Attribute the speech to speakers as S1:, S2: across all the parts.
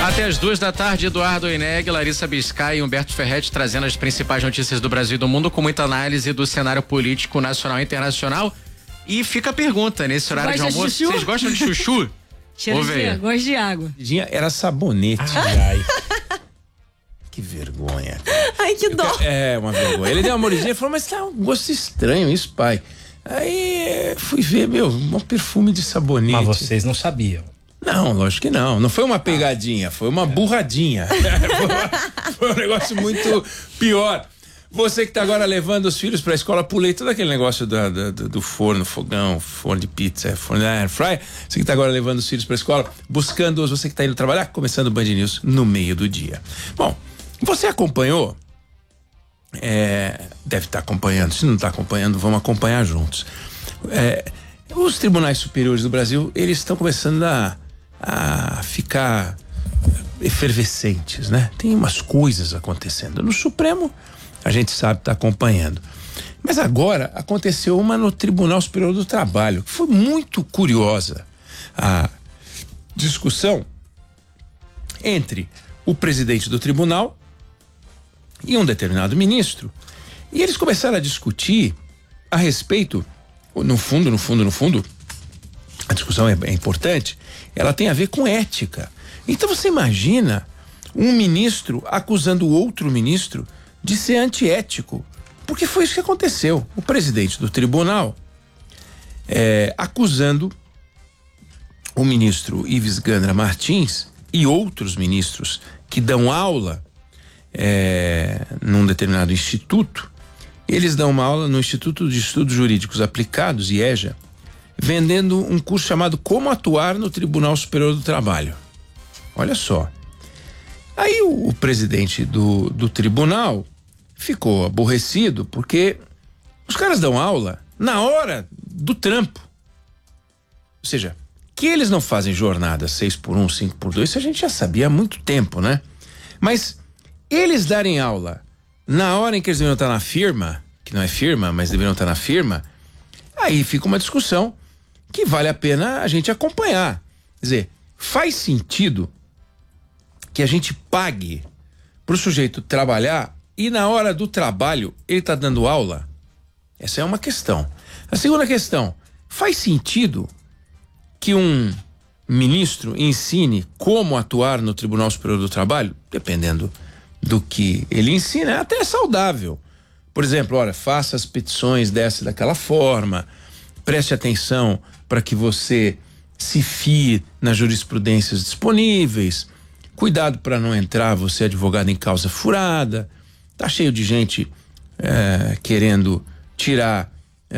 S1: Até as 2 da tarde, Eduardo Oineg, Larissa Biscay e Humberto Ferretti trazendo as principais notícias do Brasil e do mundo com muita análise do cenário político nacional e internacional. E fica a pergunta, nesse horário de almoço, vocês gostam de chuchu?
S2: Gosto de água.
S3: Era sabonete. Ai. Que vergonha.
S2: Ai, que dó.
S3: É, uma vergonha. Ele deu uma mordidinha e falou, mas tá um gosto estranho isso, pai. Aí fui ver, um perfume de sabonete.
S4: Mas vocês não sabiam.
S3: Não, lógico que não. Não foi uma pegadinha, foi uma burradinha. Foi um negócio muito pior. Você que tá agora levando os filhos pra escola, pulei todo aquele negócio do forno, fogão, forno de pizza, forno da air fry. Você que tá agora levando os filhos pra escola, buscando-os, você que tá indo trabalhar, começando o Band News no meio do dia. Bom, você acompanhou? Deve estar acompanhando. Se não está acompanhando, vamos acompanhar juntos. Os tribunais superiores do Brasil, eles estão começando a ficar efervescentes, né? Tem umas coisas acontecendo. No Supremo, a gente sabe, está acompanhando. Mas agora aconteceu uma no Tribunal Superior do Trabalho. Foi muito curiosa a discussão entre o presidente do tribunal e um determinado ministro. E eles começaram a discutir a respeito, no fundo, a discussão é importante, ela tem a ver com ética. Então você imagina um ministro acusando o outro ministro de ser antiético, porque foi isso que aconteceu. O presidente do tribunal acusando o ministro Ives Gandra Martins e outros ministros que dão aula num determinado instituto. Eles dão uma aula no Instituto de Estudos Jurídicos Aplicados, IEJA, vendendo um curso chamado Como Atuar no Tribunal Superior do Trabalho. Olha só. Aí o presidente do tribunal ficou aborrecido porque os caras dão aula na hora do trampo. Ou seja, que eles não fazem jornada 6x1, 5x2, isso a gente já sabia há muito tempo, né? Mas eles darem aula na hora em que eles deveriam estar na firma, que não é firma, mas deveriam estar na firma, aí fica uma discussão que vale a pena a gente acompanhar. Quer dizer, faz sentido que a gente pague para o sujeito trabalhar e na hora do trabalho ele está dando aula? Essa é uma questão. A segunda questão, faz sentido que um ministro ensine como atuar no Tribunal Superior do Trabalho? Dependendo do que ele ensina, é até saudável. Por exemplo, olha, faça as petições dessa e daquela forma, preste atenção para que você se fie nas jurisprudências disponíveis, cuidado para não entrar você advogado em causa furada. Tá cheio de gente querendo tirar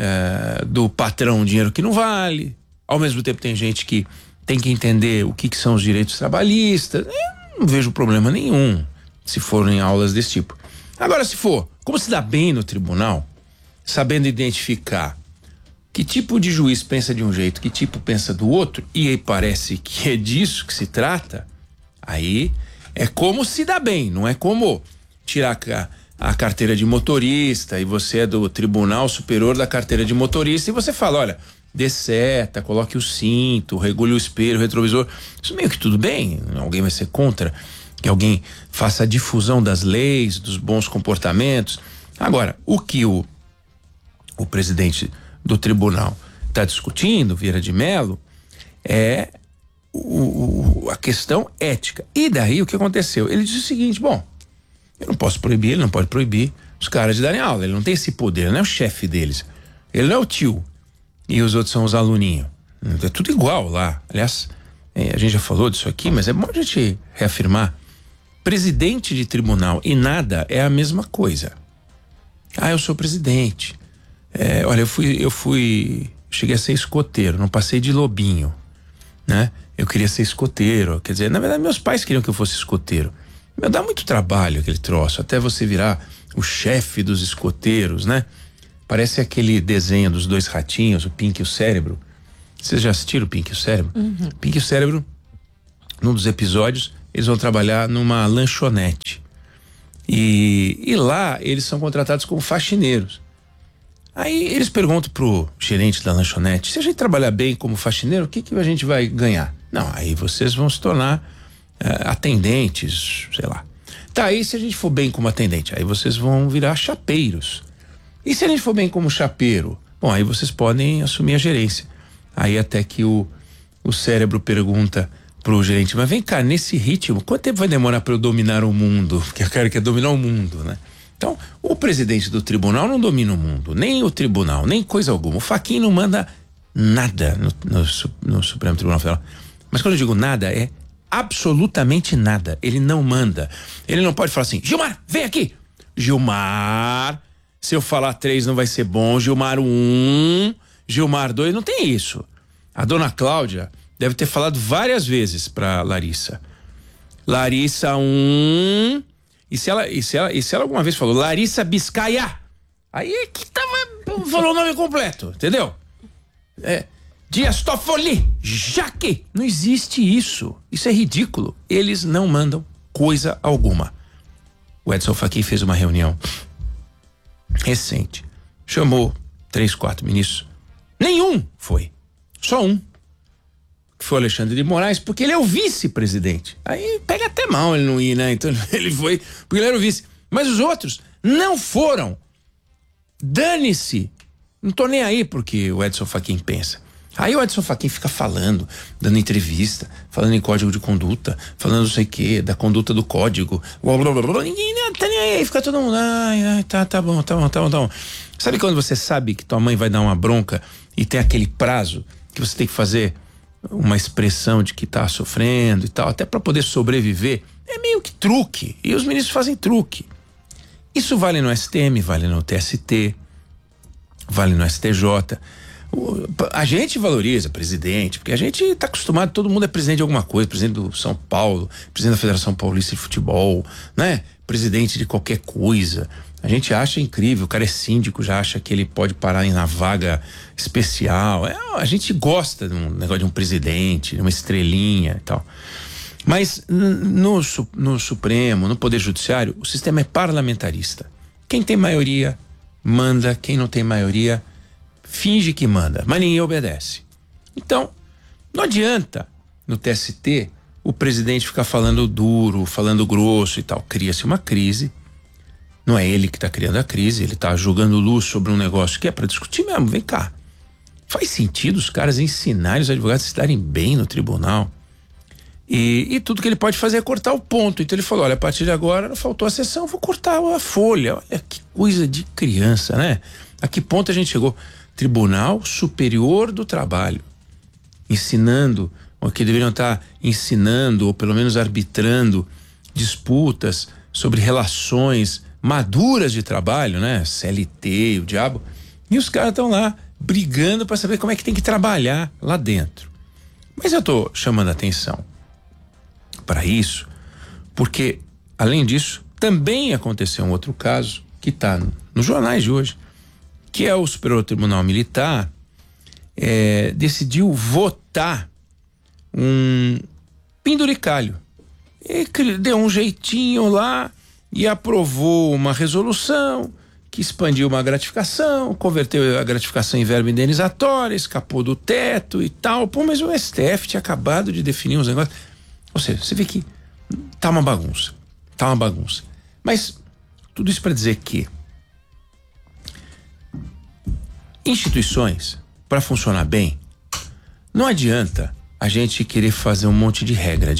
S3: do patrão um dinheiro que não vale. Ao mesmo tempo tem gente que tem que entender o que são os direitos trabalhistas. Eu não vejo problema nenhum se forem aulas desse tipo. Agora, se for, como se dá bem no tribunal, sabendo identificar que tipo de juiz pensa de um jeito, que tipo pensa do outro, e aí parece que é disso que se trata, aí é como se dá bem, não é como tirar a carteira de motorista e você é do Tribunal Superior da Carteira de Motorista e você fala, olha, dê seta, coloque o cinto, regule o espelho, o retrovisor. Isso meio que tudo bem, alguém vai ser contra que alguém faça a difusão das leis, dos bons comportamentos. Agora, o que o presidente do tribunal está discutindo, Vieira de Mello, é a questão ética. E daí o que aconteceu? Ele disse o seguinte, bom, eu não posso proibir, ele não pode proibir os caras de darem aula, ele não tem esse poder, não é o chefe deles, ele não é o tio e os outros são os aluninhos, é tudo igual lá. Aliás, a gente já falou disso aqui, mas é bom a gente reafirmar, presidente de tribunal e nada é a mesma coisa. Eu sou presidente, olha, eu cheguei a ser escoteiro, não passei de lobinho, né? Eu queria ser escoteiro, quer dizer, na verdade meus pais queriam que eu fosse escoteiro. Dá muito trabalho aquele troço, até você virar o chefe dos escoteiros, né? Parece aquele desenho dos dois ratinhos, o Pink e o Cérebro. Vocês já assistiram o Pink e o Cérebro? Uhum. Pink e o Cérebro, num dos episódios, eles vão trabalhar numa lanchonete. E lá eles são contratados como faxineiros. Aí eles perguntam pro gerente da lanchonete, se a gente trabalhar bem como faxineiro, o que a gente vai ganhar? Não, aí vocês vão se tornar atendentes, sei lá. Tá, aí se a gente for bem como atendente, aí vocês vão virar chapeiros. E se a gente for bem como chapeiro, bom, aí vocês podem assumir a gerência. Aí até que o cérebro pergunta pro gerente, mas vem cá, nesse ritmo, quanto tempo vai demorar para eu dominar o mundo? Porque o cara quer dominar o mundo, né? Então, o presidente do tribunal não domina o mundo, nem o tribunal, nem coisa alguma. O Fachin não manda nada no Supremo Tribunal Federal. Mas quando eu digo nada, é absolutamente nada. Ele não manda. Ele não pode falar assim, Gilmar, vem aqui. Gilmar, se eu falar 3 não vai ser bom. Gilmar 1, Gilmar 2, não tem isso. A dona Cláudia deve ter falado várias vezes pra Larissa. Larissa 1. E se ela alguma vez falou Larissa Biscaia, aí é que falou o nome completo, entendeu? Dias Toffoli, Jaque. Não existe isso. Isso é ridículo. Eles não mandam coisa alguma. O Edson Fachin fez uma reunião recente. Chamou 3, 4 ministros. Nenhum foi. Só um. Que foi o Alexandre de Moraes, porque ele é o vice-presidente. Aí pega até mal ele não ir, né? Então ele foi, porque ele era o vice. Mas os outros não foram. Dane-se. Não tô nem aí porque o Edson Fachin pensa. Aí o Edson Fachin fica falando, dando entrevista, falando em código de conduta, falando não sei o que, da conduta do código. Blá, blá, blá, blá. Ninguém tá nem aí, fica todo mundo. Tá bom. Sabe quando você sabe que tua mãe vai dar uma bronca e tem aquele prazo que você tem que fazer uma expressão de que tá sofrendo e tal, até para poder sobreviver? É meio que truque. E os ministros fazem truque. Isso vale no STM, vale no TST, vale no STJ. A gente valoriza presidente, porque a gente tá acostumado, todo mundo é presidente de alguma coisa, presidente do São Paulo, presidente da Federação Paulista de Futebol, né? Presidente de qualquer coisa. A gente acha incrível, o cara é síndico, já acha que ele pode parar na vaga especial. A gente gosta de um negócio de um presidente, de uma estrelinha e tal. Mas no Supremo, no Poder Judiciário, o sistema é parlamentarista. Quem tem maioria manda, quem não tem maioria finge que manda, mas ninguém obedece. Então, não adianta no TST o presidente ficar falando duro, falando grosso e tal. Cria-se uma crise. Não é ele que está criando a crise, ele está jogando luz sobre um negócio que é para discutir mesmo. Vem cá. Faz sentido os caras ensinarem os advogados a se darem bem no tribunal? E tudo que ele pode fazer é cortar o ponto. Então ele falou, olha, a partir de agora faltou a sessão, vou cortar a folha. Olha que coisa de criança, né? A que ponto a gente chegou? Tribunal Superior do Trabalho, ensinando, ou que deveriam estar ensinando, ou pelo menos arbitrando disputas sobre relações maduras de trabalho, né? CLT, o diabo. E os caras estão lá brigando para saber como é que tem que trabalhar lá dentro. Mas eu tô chamando a atenção para isso, porque além disso, também aconteceu um outro caso que está nos jornais de hoje, que é o Superior Tribunal Militar decidiu votar um penduricalho. E deu um jeitinho lá e aprovou uma resolução que expandiu uma gratificação, converteu a gratificação em verba indenizatória, escapou do teto e tal. Pô, mas o STF tinha acabado de definir uns negócios. Ou seja, você vê que tá uma bagunça. Mas tudo isso para dizer que instituições, para funcionar bem, não adianta a gente querer fazer um monte de regra.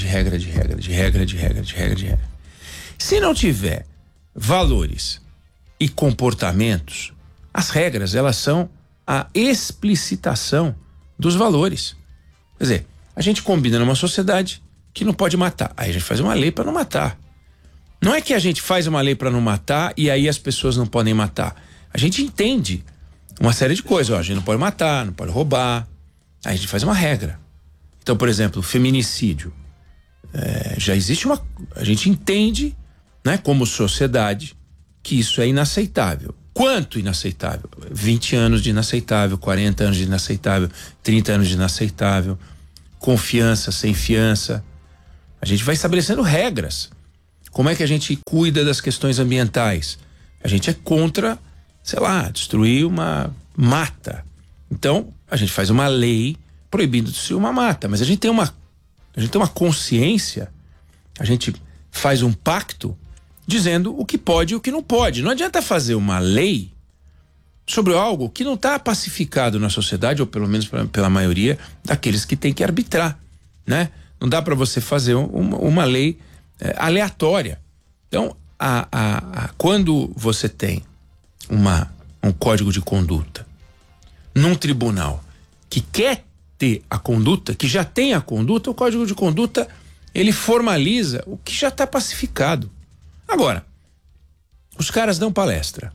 S3: Se não tiver valores e comportamentos, as regras, elas são a explicitação dos valores. Quer dizer, a gente combina numa sociedade que não pode matar, aí a gente faz uma lei para não matar. Não é que a gente faz uma lei para não matar e aí as pessoas não podem matar. A gente entende uma série de coisas, a gente não pode matar, não pode roubar, aí a gente faz uma regra. Então, por exemplo, feminicídio, já existe a gente entende, né, como sociedade, que isso é inaceitável. Quanto inaceitável? 20 anos de inaceitável, 40 anos de inaceitável, 30 anos de inaceitável, confiança, sem fiança. A gente vai estabelecendo regras. Como é que a gente cuida das questões ambientais? A gente é contra, sei lá, destruir uma mata. Então, a gente faz uma lei proibindo destruir uma mata, mas a gente tem uma consciência A gente faz um pacto dizendo o que pode e o que não pode. Não adianta fazer uma lei sobre algo que não está pacificado na sociedade, ou pelo menos pela maioria daqueles que tem que arbitrar, né? Não dá para você fazer uma lei aleatória. Então, quando você tem um código de conduta num tribunal que quer ter a conduta, que já tem a conduta, o código de conduta ele formaliza o que já está pacificado. Agora, os caras dão palestra.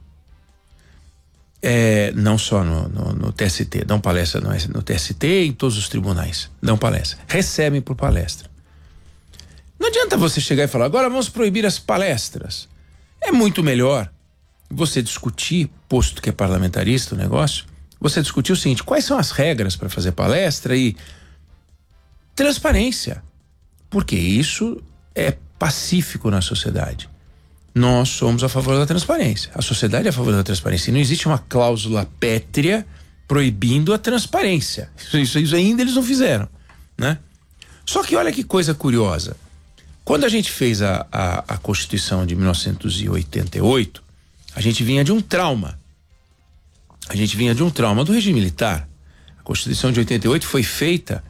S3: Não só no TST, dão palestra no TST e em todos os tribunais. Dão palestra. Recebem por palestra. Não adianta você chegar e falar, agora vamos proibir as palestras. É muito melhor você discutir, posto que é parlamentarista o negócio, você discutir o seguinte, quais são as regras para fazer palestra e transparência. Porque isso é pacífico na sociedade. Nós somos a favor da transparência. A sociedade é a favor da transparência. E não existe uma cláusula pétrea proibindo a transparência. Isso ainda eles não fizeram, né? Só que olha que coisa curiosa. Quando a gente fez a Constituição de 1988, a gente vinha de um trauma. A gente vinha de um trauma do regime militar. A Constituição de 88 foi feita,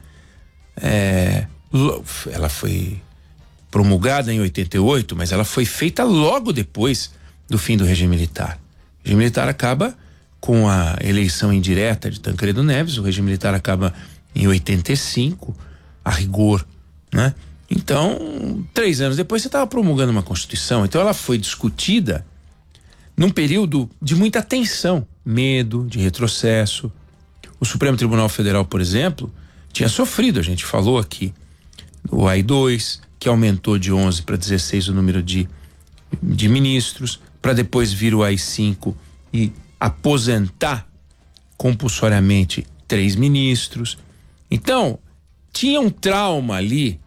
S3: ela foi promulgada em 88, mas ela foi feita logo depois do fim do regime militar. O regime militar acaba com a eleição indireta de Tancredo Neves, o regime militar acaba em 85, a rigor, né? Então, 3 anos depois você estava promulgando uma Constituição, então ela foi discutida num período de muita tensão, medo de retrocesso. O Supremo Tribunal Federal, por exemplo, tinha sofrido, a gente falou aqui, o AI-2, que aumentou de 11 para 16 o número de ministros, para depois vir o AI-5 e aposentar compulsoriamente 3 ministros. Então, tinha um trauma ali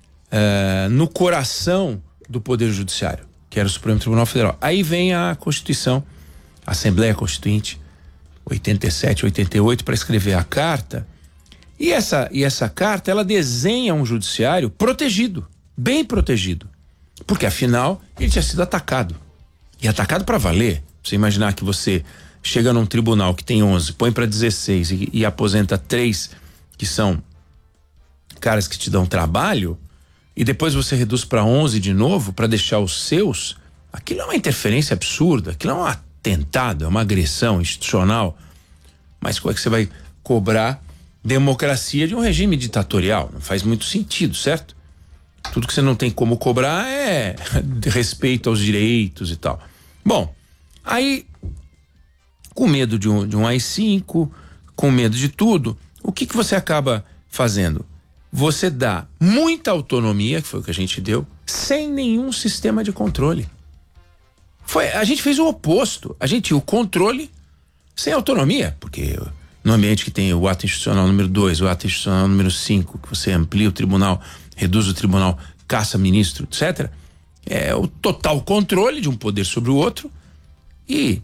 S3: no coração do Poder Judiciário, que era o Supremo Tribunal Federal. Aí vem a Constituição, a Assembleia Constituinte, 87, 88, para escrever a carta. E essa carta, ela desenha um judiciário protegido, bem protegido. Porque, afinal, ele tinha sido atacado. E atacado para valer. Você imaginar que você chega num tribunal que tem 11, põe para 16 e aposenta 3, que são caras que te dão trabalho, e depois você reduz para 11 de novo para deixar os seus, aquilo é uma interferência absurda, aquilo é um atentado, é uma agressão institucional. Mas como é que você vai cobrar democracia de um regime ditatorial? Não faz muito sentido, certo? Tudo que você não tem como cobrar é respeito aos direitos e tal. Bom, aí, com medo de um AI-5, com medo de tudo, o que você acaba fazendo? Você dá muita autonomia, que foi o que a gente deu, sem nenhum sistema de controle. A gente fez o oposto. A gente tinha o controle sem autonomia, porque no ambiente que tem o ato institucional número 2, o ato institucional número 5, que você amplia o tribunal, reduz o tribunal, caça ministro, etc., é o total controle de um poder sobre o outro, e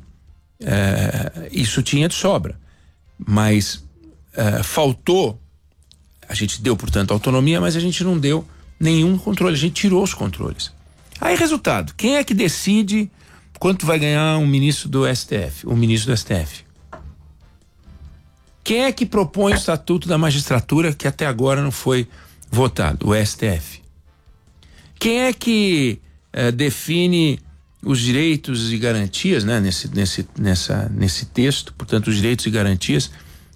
S3: isso tinha de sobra. Mas faltou. A gente deu, portanto, autonomia, mas a gente não deu nenhum controle, a gente tirou os controles. Aí, resultado, quem é que decide quanto vai ganhar um ministro do STF? O ministro do STF. Quem é que propõe o Estatuto da Magistratura, que até agora não foi votado? O STF. Quem é que define os direitos e garantias, né, nesse texto, portanto, os direitos e garantias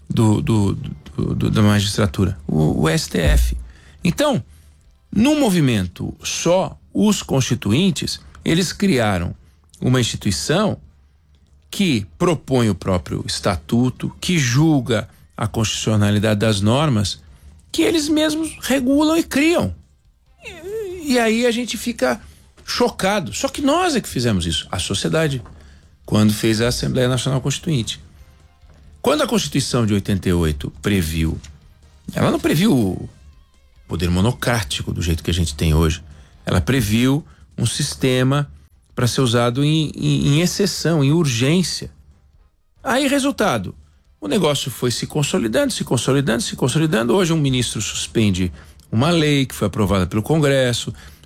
S3: da magistratura? O STF. Então, num movimento só, os constituintes, eles criaram uma instituição que propõe o próprio estatuto, que julga a constitucionalidade das normas, que eles mesmos regulam e criam. E aí a gente fica chocado. Só que nós é que fizemos isso, a sociedade, quando fez a Assembleia Nacional Constituinte. Quando a Constituição de 88 previu, ela não previu o poder monocrático do jeito que a gente tem hoje. Ela previu um sistema para ser usado em exceção, em urgência. Aí, resultado, o negócio foi se consolidando. Hoje um ministro suspende uma lei que foi aprovada pelo Congresso,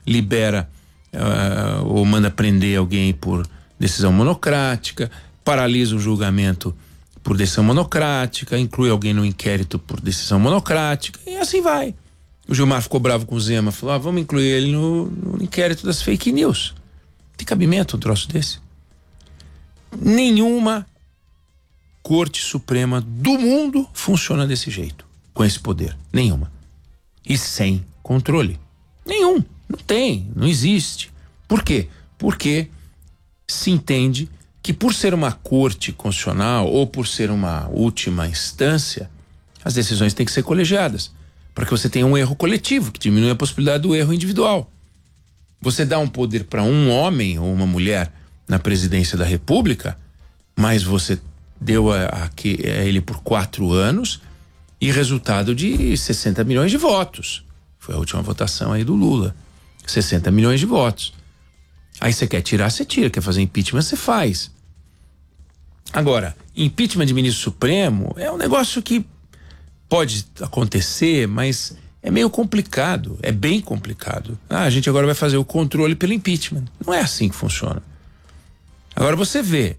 S3: libera ou manda prender alguém por decisão monocrática, paralisa o julgamento por decisão monocrática, inclui alguém no inquérito por decisão monocrática, e assim vai. O Gilmar ficou bravo com o Zema, falou: vamos incluir ele no inquérito das fake news. Tem cabimento um troço desse? Nenhuma Corte Suprema do mundo funciona desse jeito, com esse poder. Nenhuma. E sem controle. Nenhum. Não tem, não existe. Por quê? Porque se entende que, por ser uma corte constitucional ou por ser uma última instância, as decisões têm que ser colegiadas, para que você tenha um erro coletivo, que diminui a possibilidade do erro individual. Você dá um poder para um homem ou uma mulher na presidência da República, mas você deu a ele por 4 anos e resultado de 60 milhões de votos. Foi a última votação aí do Lula. 60 milhões de votos. Aí você quer tirar, você tira. Quer fazer impeachment, você faz. Agora, impeachment de ministro supremo é um negócio que pode acontecer, mas é meio complicado. É bem complicado. A gente agora vai fazer o controle pelo impeachment. Não é assim que funciona. Agora você vê,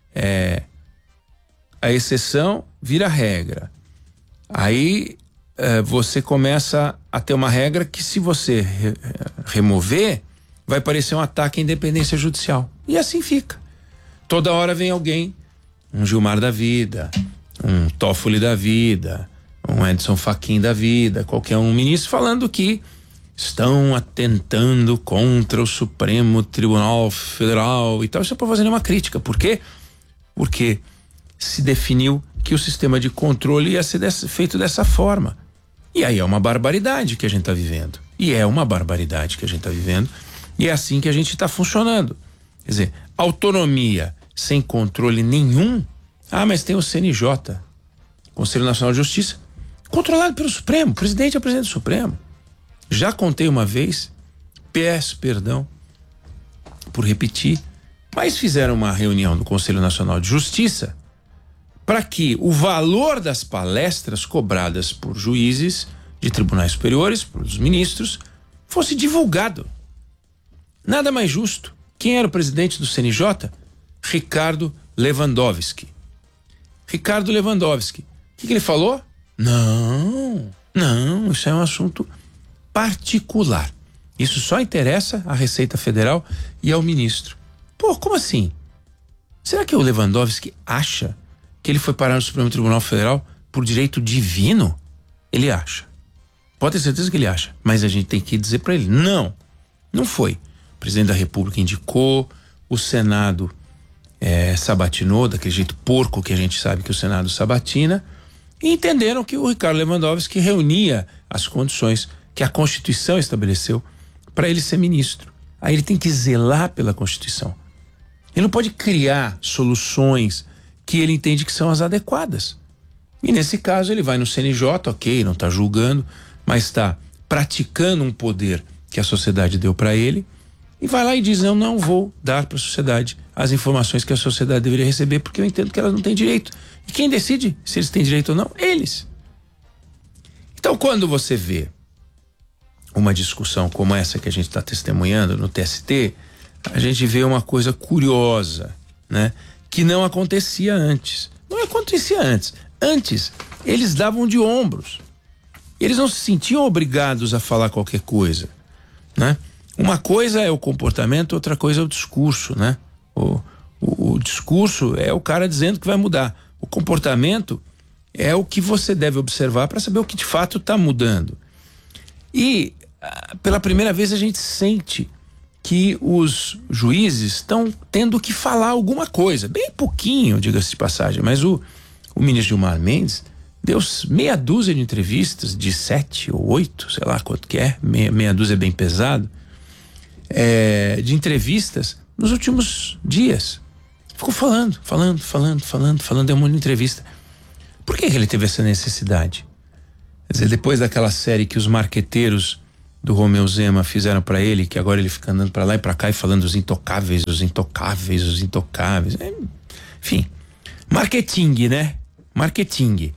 S3: a exceção vira regra. Aí você começa a ter uma regra que, se você remover, vai parecer um ataque à independência judicial. E assim fica. Toda hora vem alguém, um Gilmar da vida, um Toffoli da vida, um Edson Fachin da vida, qualquer um ministro, falando que estão atentando contra o Supremo Tribunal Federal e tal. Isso é para fazer uma crítica. Por quê? Porque se definiu que o sistema de controle ia ser feito dessa forma. E aí é uma barbaridade que a gente está vivendo. E é assim que a gente está funcionando. Quer dizer, autonomia sem controle nenhum. Mas tem o CNJ, Conselho Nacional de Justiça, controlado pelo Supremo. O presidente é o presidente do Supremo. Já contei uma vez, peço perdão por repetir, mas fizeram uma reunião do Conselho Nacional de Justiça para que o valor das palestras cobradas por juízes de tribunais superiores, por os ministros, fosse divulgado. Nada mais justo. Quem era o presidente do CNJ? Ricardo Lewandowski. Ricardo Lewandowski. O que ele falou? Não, isso é um assunto particular. Isso só interessa à Receita Federal e ao ministro. Como assim? Será que o Lewandowski acha que ele foi parar no Supremo Tribunal Federal por direito divino? Ele acha. Pode ter certeza que ele acha. Mas a gente tem que dizer para ele: não foi. O presidente da República indicou, o Senado sabatinou, daquele jeito porco que a gente sabe que o Senado sabatina, e entenderam que o Ricardo Lewandowski reunia as condições que a Constituição estabeleceu para ele ser ministro. Aí ele tem que zelar pela Constituição. Ele não pode criar soluções que ele entende que são as adequadas. E nesse caso ele vai no CNJ, ok, não está julgando, mas está praticando um poder que a sociedade deu para ele, e vai lá e diz: não vou dar para a sociedade as informações que a sociedade deveria receber, porque eu entendo que elas não têm direito. E quem decide se eles têm direito ou não? Eles. Então, quando você vê uma discussão como essa que a gente está testemunhando no TST, a gente vê uma coisa curiosa, né? Que não acontecia antes. Não acontecia antes. Antes, eles davam de ombros. Eles não se sentiam obrigados a falar qualquer coisa, né? Uma coisa é o comportamento, outra coisa é o discurso, né? O discurso é o cara dizendo que vai mudar. O comportamento é o que você deve observar para saber o que de fato está mudando. E pela primeira vez a gente sente que os juízes estão tendo que falar alguma coisa, bem pouquinho, diga-se de passagem, mas o ministro Gilmar Mendes deu meia dúzia de entrevistas, de 7 ou 8, sei lá quanto que é, meia dúzia é bem pesado, de entrevistas nos últimos dias. Ficou falando, deu um monte de entrevista. Por que ele teve essa necessidade? Quer dizer, depois daquela série que os marqueteiros do Romeu Zema fizeram para ele, que agora ele fica andando para lá e para cá e falando dos intocáveis. Enfim, marketing, né? Marketing.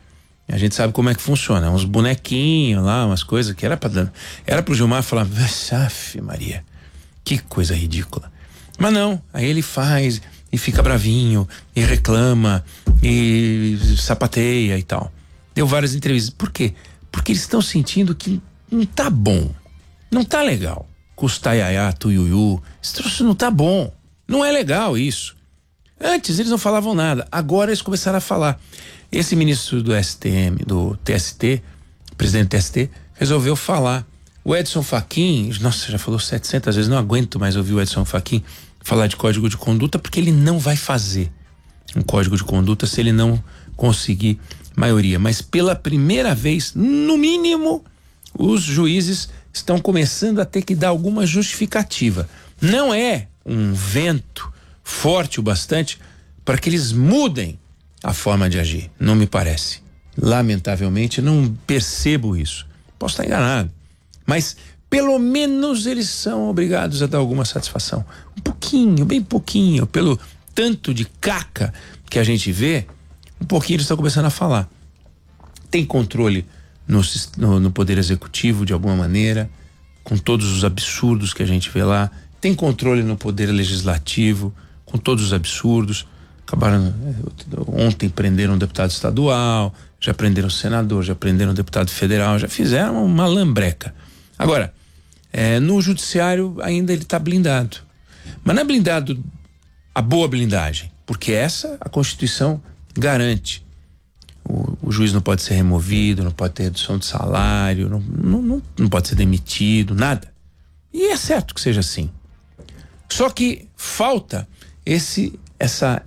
S3: A gente sabe como é que funciona. Uns bonequinhos lá, umas coisas que era pro Gilmar falar, Aff, Maria, que coisa ridícula. Mas não, aí ele faz e fica bravinho, e reclama, e sapateia e tal. Deu várias entrevistas. Por quê? Porque eles estão sentindo que não tá bom. Não tá legal. Custaiaiá, tuiuiu. Isso não tá bom. Não é legal isso. Antes eles não falavam nada. Agora eles começaram a falar. Esse ministro do TST, presidente do TST, resolveu falar. O Edson Fachin, nossa, já falou 700 vezes, não aguento mais ouvir o Edson Fachin falar de código de conduta, porque ele não vai fazer um código de conduta se ele não conseguir maioria. Mas pela primeira vez, no mínimo, os juízes estão começando a ter que dar alguma justificativa. Não é um vento forte o bastante para que eles mudem a forma de agir, não me parece. Lamentavelmente, não percebo isso. Posso estar enganado, mas pelo menos eles são obrigados a dar alguma satisfação. Um pouquinho, bem pouquinho, pelo tanto de caca que a gente vê, um pouquinho eles estão começando a falar. Tem controle no poder executivo de alguma maneira, com todos os absurdos que a gente vê lá. Tem controle no poder legislativo, com todos os absurdos. Acabaram, ontem prenderam um deputado estadual, já prenderam um senador, já prenderam um deputado federal, já fizeram uma lambreca. Agora, no judiciário ainda ele está blindado. Mas não é blindado a boa blindagem, porque essa a Constituição garante. O juiz não pode ser removido, não pode ter redução de salário, não pode ser demitido, nada. E é certo que seja assim. Só que falta essa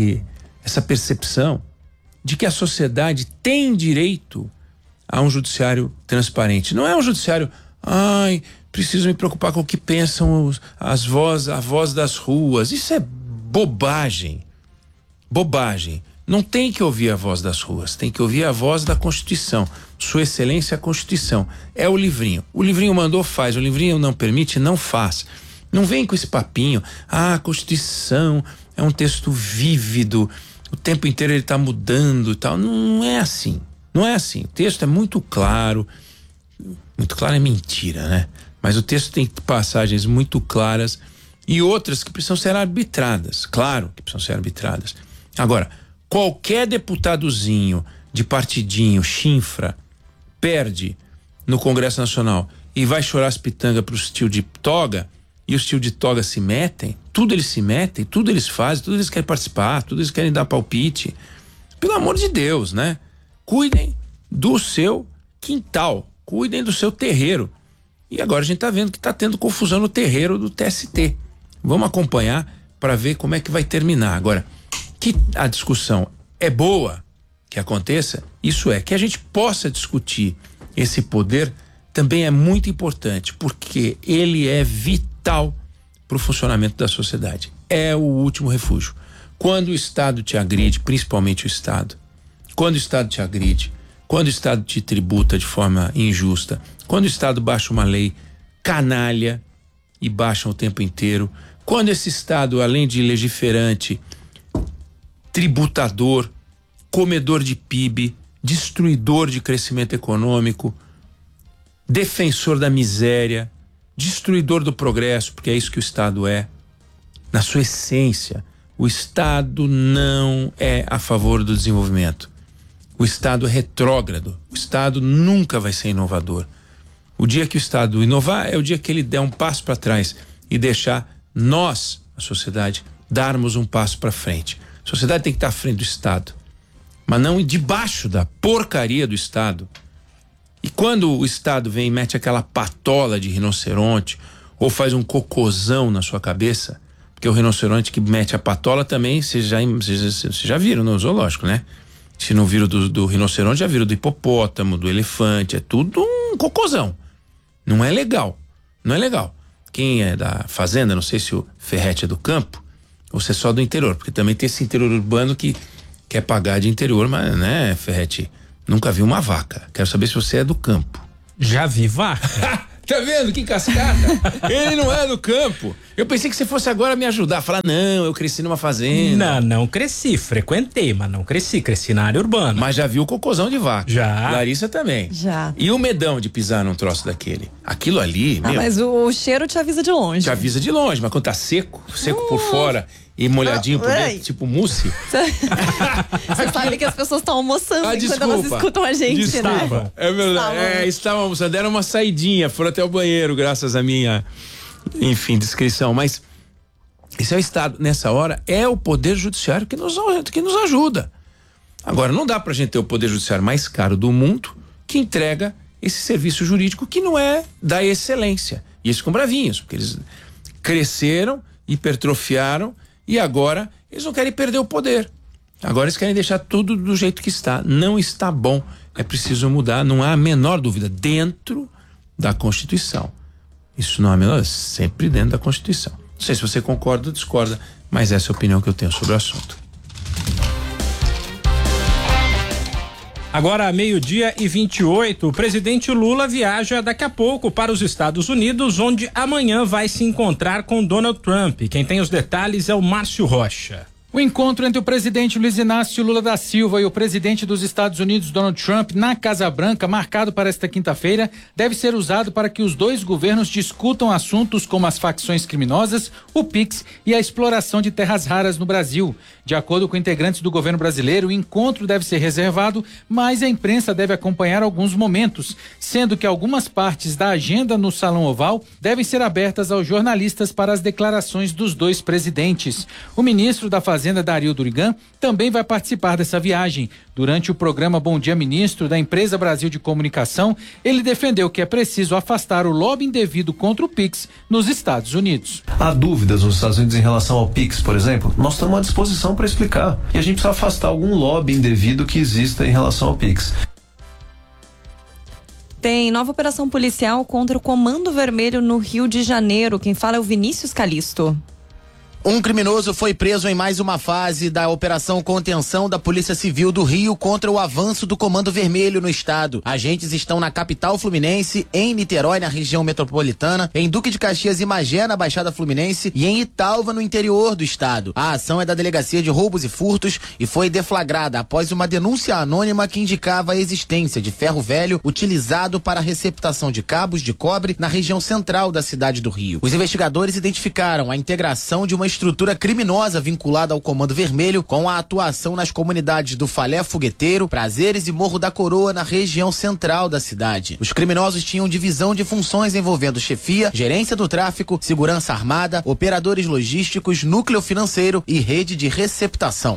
S3: percepção de que a sociedade tem direito a um judiciário transparente. Não é um judiciário, preciso me preocupar com o que pensam a voz das ruas. Isso é bobagem. Bobagem. Não tem que ouvir a voz das ruas, tem que ouvir a voz da Constituição. Sua Excelência, a Constituição. É o livrinho. O livrinho mandou, faz. O livrinho não permite, não faz. Não vem com esse papinho. A Constituição é um texto vívido, o tempo inteiro ele está mudando e tal. Não é assim. Não é assim. O texto é muito claro. Muito claro é mentira, né? Mas o texto tem passagens muito claras e outras que precisam ser arbitradas. Claro que precisam ser arbitradas. Agora, qualquer deputadozinho de partidinho, chinfra, perde no Congresso Nacional e vai chorar as pitangas para os tio de toga, e os tio de toga se metem, tudo eles se metem, tudo eles fazem, tudo eles querem participar, tudo eles querem dar palpite. Pelo amor de Deus, né? Cuidem do seu quintal, cuidem do seu terreiro. E agora a gente tá vendo que tá tendo confusão no terreiro do TST. Vamos acompanhar para ver como é que vai terminar. Agora, que a discussão é boa, que aconteça, isso é, que a gente possa discutir esse poder também é muito importante, porque ele é vital para o funcionamento da sociedade. É o último refúgio. Quando o Estado te agride, principalmente o Estado, quando o Estado te agride, quando o Estado te tributa de forma injusta, quando o Estado baixa uma lei canalha e baixa o tempo inteiro, quando esse Estado, além de legiferante, tributador, comedor de PIB, destruidor de crescimento econômico, defensor da miséria, destruidor do progresso, porque é isso que o Estado é. Na sua essência, o Estado não é a favor do desenvolvimento. O Estado é retrógrado. O Estado nunca vai ser inovador. O dia que o Estado inovar é o dia que ele der um passo para trás e deixar nós, a sociedade, darmos um passo para frente. A sociedade tem que estar à frente do Estado, mas não debaixo da porcaria do Estado. E quando o Estado vem e mete aquela patola de rinoceronte ou faz um cocôzão na sua cabeça, porque o rinoceronte que mete a patola também, vocês já viram no zoológico, né? Se não viram do rinoceronte, já viram do hipopótamo, do elefante, é tudo um cocôzão. Não é legal, não é legal. Quem é da fazenda, não sei se o Ferrete é do campo ou se é só do interior, porque também tem esse interior urbano que quer pagar de interior, mas né, Ferrete, nunca vi uma vaca. Quero saber se você é do campo.
S4: Já vi vaca.
S3: Tá vendo que cascata? Ele não é do campo. Eu pensei que você fosse agora me ajudar. Falar, não, eu cresci numa fazenda.
S4: Não cresci. Frequentei, mas não cresci. Cresci na área urbana.
S3: Mas já viu o cocôzão de vaca.
S4: Já.
S3: Larissa também.
S2: Já.
S3: E o medão de pisar num troço daquele? Aquilo ali, meu.
S2: Mas o cheiro te avisa de longe.
S3: Te avisa de longe, mas quando tá seco por fora e molhadinho por dentro, tipo mousse.
S2: Você sabe que as pessoas estão almoçando quando elas escutam a gente,
S3: desculpa.
S2: né?
S3: É verdade. Estavam almoçando, deram uma saidinha, foram até o banheiro, graças à minha, enfim, descrição. Mas esse é o Estado. Nessa hora, é o Poder Judiciário que nos ajuda. Agora, não dá pra gente ter o Poder Judiciário mais caro do mundo que entrega esse serviço jurídico que não é da excelência. E eles ficam bravinhos, porque eles cresceram, hipertrofiaram e agora eles não querem perder o poder. Agora eles querem deixar tudo do jeito que está. Não está bom. É preciso mudar, não há a menor dúvida, dentro da Constituição. Isso não há a menor, sempre dentro da Constituição. Não sei se você concorda ou discorda, mas essa é a opinião que eu tenho sobre o assunto.
S4: Agora, 12:28, o presidente Lula viaja daqui a pouco para os Estados Unidos, onde amanhã vai se encontrar com Donald Trump. Quem tem os detalhes é o Márcio Rocha.
S5: O encontro entre o presidente Luiz Inácio Lula da Silva e o presidente dos Estados Unidos, Donald Trump, na Casa Branca, marcado para esta quinta-feira, deve ser usado para que os dois governos discutam assuntos como as facções criminosas, o PIX e a exploração de terras raras no Brasil. De acordo com integrantes do governo brasileiro, o encontro deve ser reservado, mas a imprensa deve acompanhar alguns momentos, sendo que algumas partes da agenda no Salão Oval devem ser abertas aos jornalistas para as declarações dos dois presidentes. O ministro da Fazenda, Dario Durigan, também vai participar dessa viagem. Durante o programa Bom Dia Ministro da Empresa Brasil de Comunicação, ele defendeu que é preciso afastar o lobby indevido contra o PIX nos Estados Unidos.
S6: Há dúvidas nos Estados Unidos em relação ao PIX, por exemplo? Nós estamos à disposição para explicar. E a gente precisa afastar algum lobby indevido que exista em relação ao PIX.
S2: Tem nova operação policial contra o Comando Vermelho no Rio de Janeiro. Quem fala é o Vinícius Calisto.
S7: Um criminoso foi preso em mais uma fase da Operação Contenção da Polícia Civil do Rio contra o avanço do Comando Vermelho no estado. Agentes estão na capital fluminense, em Niterói, na região metropolitana, em Duque de Caxias e Magé, na Baixada Fluminense, e em Italva, no interior do estado. A ação é da Delegacia de Roubos e Furtos e foi deflagrada após uma denúncia anônima que indicava a existência de ferro velho utilizado para a receptação de cabos de cobre na região central da cidade do Rio. Os investigadores identificaram a integração de uma estrutura criminosa vinculada ao Comando Vermelho com a atuação nas comunidades do Falé Fogueteiro, Prazeres e Morro da Coroa na região central da cidade. Os criminosos tinham divisão de funções envolvendo chefia, gerência do tráfico, segurança armada, operadores logísticos, núcleo financeiro e rede de receptação.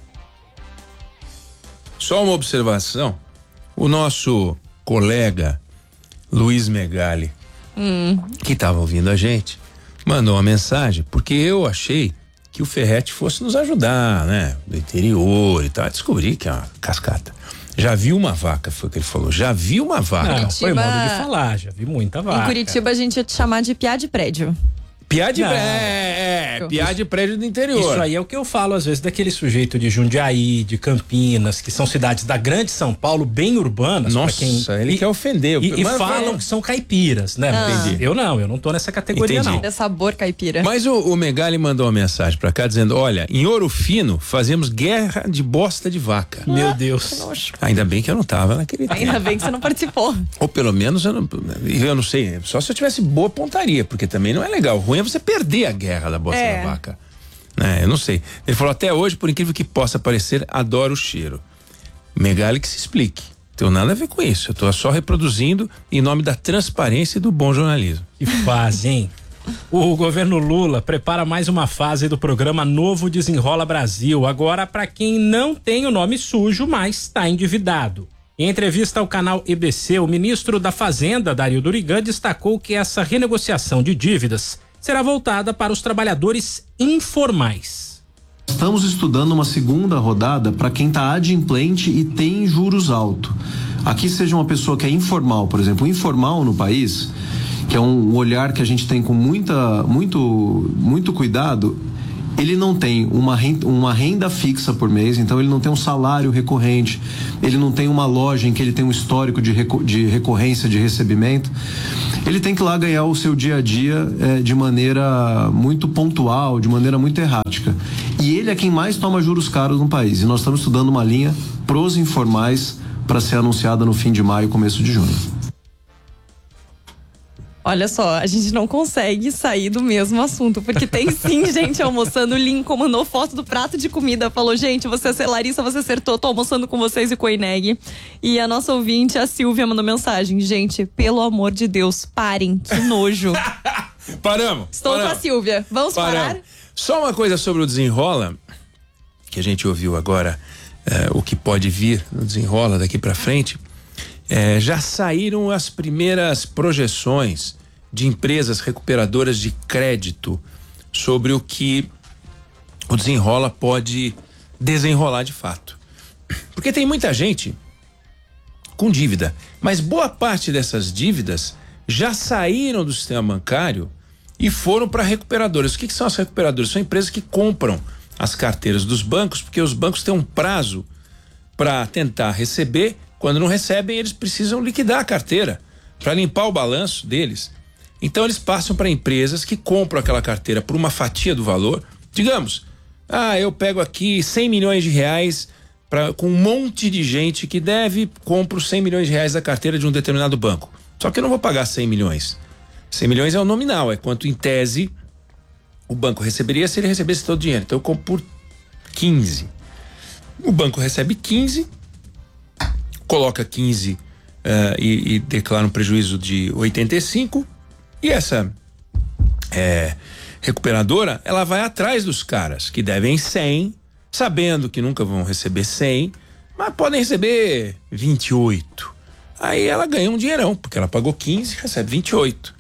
S3: Só uma observação, o nosso colega Luiz Megali, que estava ouvindo a gente, mandou uma mensagem, porque eu achei que o Ferretti fosse nos ajudar, né? Do interior e tal. Descobri que é uma cascata. Já vi uma vaca, foi o que ele falou. Já vi uma vaca.
S4: Não, foi modo de falar, já vi muita vaca.
S2: Em Curitiba a gente ia te chamar de piá de prédio.
S3: Piá de piá de prédio do interior.
S4: Isso aí é o que eu falo às vezes daquele sujeito de Jundiaí, de Campinas, que são cidades da grande São Paulo, bem urbanas.
S3: Nossa, ele quer ofender.
S4: E falam que são caipiras, né? Entendi. Eu não tô nessa categoria. Entendi.
S2: Não. É sabor caipira.
S3: Mas o Megali mandou uma mensagem pra cá dizendo, olha, em Ouro Fino fazemos guerra de bosta de vaca.
S4: Meu Deus.
S2: Nossa.
S3: Ainda bem que eu não tava naquele tempo.
S2: Ainda bem que você não participou.
S3: Ou pelo menos eu não sei, só se eu tivesse boa pontaria, porque também não é legal. O ruim é você perder a guerra da bosta da vaca. Eu não sei. Ele falou, até hoje, por incrível que possa parecer, adoro o cheiro. Megali que se explique. Não tem nada a ver com isso. Eu tô só reproduzindo em nome da transparência e do bom jornalismo.
S4: Que fase, hein? O governo Lula prepara mais uma fase do programa Novo Desenrola Brasil. Agora para quem não tem o nome sujo, mas está endividado. Em entrevista ao canal EBC, o ministro da Fazenda, Dario Durigan, destacou que essa renegociação de dívidas será voltada para os trabalhadores informais.
S6: Estamos estudando uma segunda rodada para quem está adimplente e tem juros altos. Aqui seja uma pessoa que é informal, por exemplo, informal no país, que é um olhar que a gente tem com muito cuidado. Ele não tem uma renda fixa por mês, então ele não tem um salário recorrente, ele não tem uma loja em que ele tem um histórico de recorrência de recebimento. ele tem que ir lá ganhar o seu dia a dia de maneira muito pontual, de maneira muito errática. E ele é quem mais toma juros caros no país. E nós estamos estudando uma linha pros informais para ser anunciada no fim de maio, começo de junho.
S2: Olha só, a gente não consegue sair do mesmo assunto, porque tem sim gente almoçando. O Lincoln mandou foto do prato de comida, falou, gente, Larissa, você acertou, tô almoçando com vocês e com o Ineg. E a nossa ouvinte, a Silvia, mandou mensagem, gente, pelo amor de Deus, parem, que nojo.
S3: Paramos.
S2: Estou com a Silvia, vamos parar?
S3: Só uma coisa sobre o Desenrola, que a gente ouviu agora, o que pode vir no Desenrola daqui pra frente. Já saíram as primeiras projeções de empresas recuperadoras de crédito sobre o que o Desenrola pode desenrolar de fato. Porque tem muita gente com dívida, mas boa parte dessas dívidas já saíram do sistema bancário e foram para recuperadoras. O que são as recuperadoras? São empresas que compram as carteiras dos bancos, porque os bancos têm um prazo para tentar receber. Quando não recebem, eles precisam liquidar a carteira para limpar o balanço deles. Então eles passam para empresas que compram aquela carteira por uma fatia do valor. Digamos, eu pego aqui 100 milhões de reais com um monte de gente que deve, compro 100 milhões de reais da carteira de um determinado banco. Só que eu não vou pagar 100 milhões. 100 milhões é o nominal, é quanto em tese o banco receberia se ele recebesse todo o dinheiro. Então eu compro por 15. O banco recebe 15, coloca 15 e declara um prejuízo de 85, e essa recuperadora, ela vai atrás dos caras que devem 100, sabendo que nunca vão receber 100, mas podem receber 28. Aí ela ganha um dinheirão, porque ela pagou 15 e recebe 28.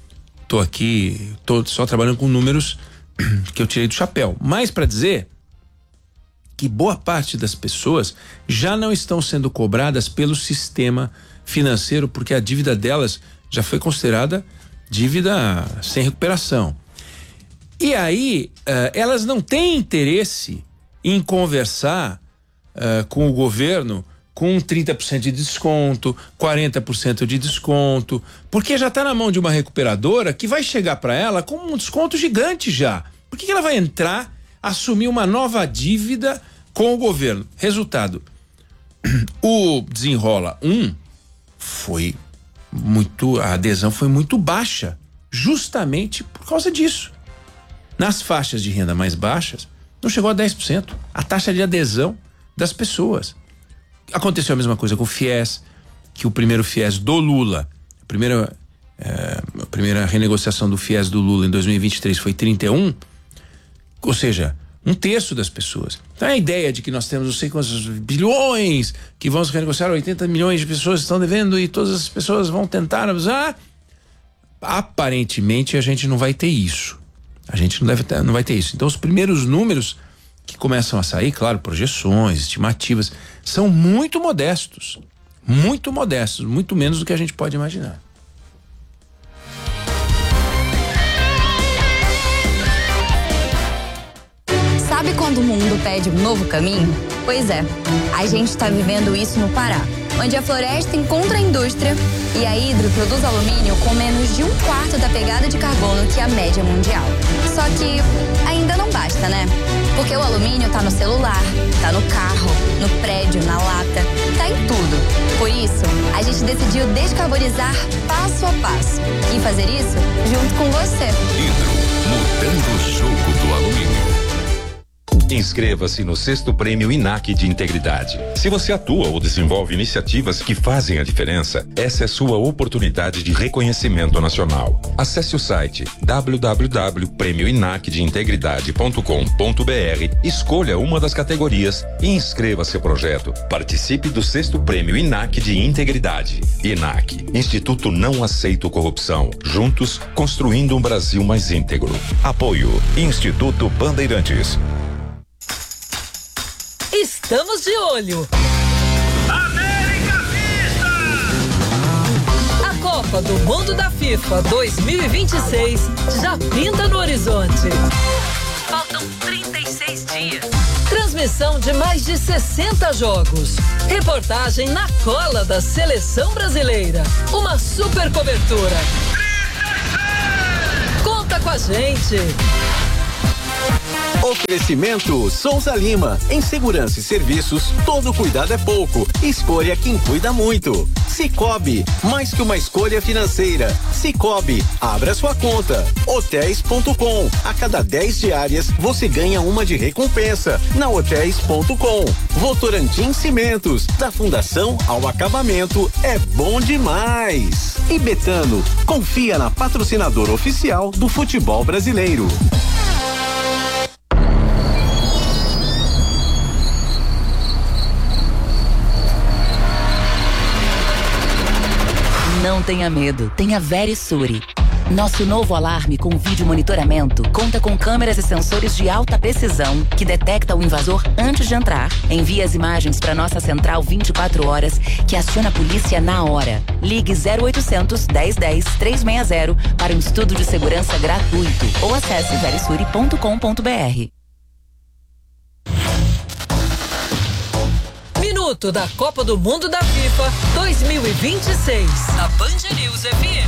S3: Tô só trabalhando com números que eu tirei do chapéu, mas para dizer que boa parte das pessoas já não estão sendo cobradas pelo sistema financeiro, porque a dívida delas já foi considerada dívida sem recuperação. E aí, elas não têm interesse em conversar com o governo com 30% de desconto, 40% de desconto, porque já está na mão de uma recuperadora que vai chegar para ela com um desconto gigante já. Por que ela vai entrar, assumir uma nova dívida com o governo? Resultado, o Desenrola 1 a adesão foi muito baixa, justamente por causa disso. Nas faixas de renda mais baixas, não chegou a 10%, a taxa de adesão das pessoas. Aconteceu a mesma coisa com o FIES, que o primeiro FIES do Lula, a primeira renegociação do FIES do Lula em 2023 foi 31, ou seja, 1/3 das pessoas. Então a ideia de que nós temos não sei quantos bilhões que vamos renegociar, 80 milhões de pessoas estão devendo e todas as pessoas vão tentar usar, aparentemente a gente não vai ter isso. A gente não vai ter isso. Então os primeiros números que começam a sair, claro, projeções, estimativas, são muito modestos, muito menos do que a gente pode imaginar.
S8: Sabe quando o mundo pede um novo caminho? Pois é, a gente está vivendo isso no Pará, onde a floresta encontra a indústria e a Hydro produz alumínio com menos de 1/4 da pegada de carbono que a média mundial. Só que ainda não basta, né? Porque o alumínio tá no celular, tá no carro, no prédio, na lata, tá em tudo. Por isso, a gente decidiu descarbonizar passo a passo e fazer isso junto com você.
S9: Hydro, mudando o jogo do alumínio. Inscreva-se no 6º Prêmio INAC de Integridade. Se você atua ou desenvolve iniciativas que fazem a diferença, essa é sua oportunidade de reconhecimento nacional. Acesse o site www.premioinacdeintegridade.com.br, escolha uma das categorias e inscreva seu projeto. Participe do 6º Prêmio INAC de Integridade. INAC, Instituto Não Aceito Corrupção. Juntos, construindo um Brasil mais íntegro. Apoio Instituto Bandeirantes.
S10: Estamos de olho.
S11: América Vista!
S10: A Copa do Mundo da FIFA 2026 já pinta no horizonte. Faltam 36 dias. Transmissão de mais de 60 jogos. Reportagem na cola da seleção brasileira. Uma super cobertura. gente.
S12: Oferecimento Souza Lima. Em segurança e serviços, todo cuidado é pouco. Escolha quem cuida muito. Cicobi, mais que uma escolha financeira. Cicobi, abra sua conta. Hotéis.com. A cada 10 diárias, você ganha uma de recompensa. Na Hotéis.com. Votorantim Cimentos. Da fundação ao acabamento, é bom demais. E Betano, confia na patrocinadora oficial do futebol brasileiro.
S13: Não tenha medo, tenha Verisure. Nosso novo alarme com vídeo monitoramento conta com câmeras e sensores de alta precisão que detecta o invasor antes de entrar. Envia as imagens para nossa central 24 horas que aciona a polícia na hora. Ligue 0800 1010 360 para um estudo de segurança gratuito ou acesse verisure.com.br.
S10: Minuto da Copa do Mundo da FIFA 2026. Na Band News FM.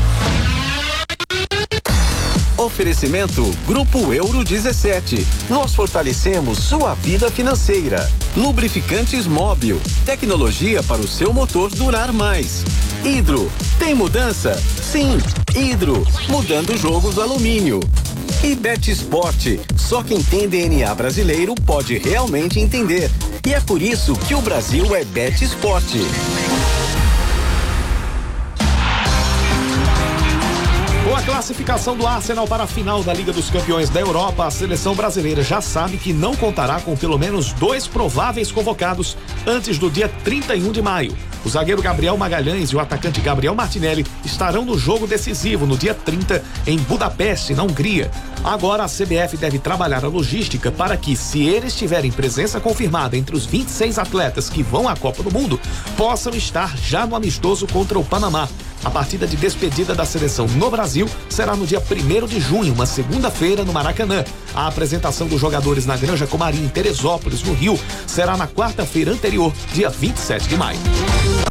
S12: Oferecimento Grupo Euro 17. Nós fortalecemos sua vida financeira. Lubrificantes Móbil. Tecnologia para o seu motor durar mais. Hidro. Tem mudança? Sim. Hidro. Mudando o jogo do alumínio. E Bet Sport. Só quem tem DNA brasileiro pode realmente entender. E é por isso que o Brasil é Bet Sport.
S14: Com a classificação do Arsenal para a final da Liga dos Campeões da Europa, a seleção brasileira já sabe que não contará com pelo menos 2 prováveis convocados antes do dia 31 de maio. O zagueiro Gabriel Magalhães e o atacante Gabriel Martinelli estarão no jogo decisivo no dia 30 em Budapeste, na Hungria. Agora a CBF deve trabalhar a logística para que, se eles tiverem presença confirmada entre os 26 atletas que vão à Copa do Mundo, possam estar já no amistoso contra o Panamá. A partida de despedida da seleção no Brasil será no dia 1º de junho, uma segunda-feira, no Maracanã. A apresentação dos jogadores na Granja Comarim, em Teresópolis, no Rio, será na quarta-feira anterior, dia 27 de maio.